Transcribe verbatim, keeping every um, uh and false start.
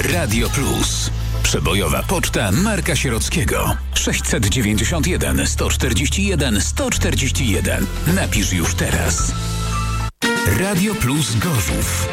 Radio Plus. Przebojowa poczta Marka Sierockiego. sześćset dziewięćdziesiąt jeden sto czterdzieści jeden sto czterdzieści jeden. Napisz już teraz. Radio Plus Gorzów.